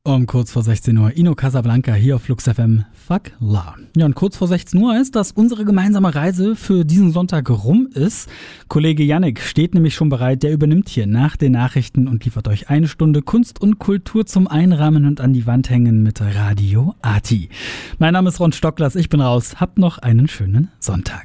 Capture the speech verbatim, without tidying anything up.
Um kurz vor sechzehn Uhr Ino Casablanca hier auf Flux F M. Fuck La. Ja, und kurz vor sechzehn Uhr ist, dass unsere gemeinsame Reise für diesen Sonntag rum ist. Kollege Yannick steht nämlich schon bereit. Der übernimmt hier nach den Nachrichten und liefert euch eine Stunde Kunst und Kultur zum Einrahmen und an die Wand hängen mit Radio Arti. Mein Name ist Ron Stocklers. Ich bin raus. Habt noch einen schönen Sonntag.